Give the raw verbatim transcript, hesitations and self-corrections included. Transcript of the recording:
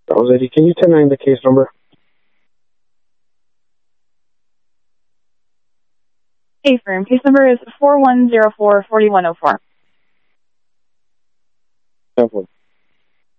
Bravo Eddie, can you ten nine the case number? Hey, firm. Case number is four one zero four, four one zero four. ten four.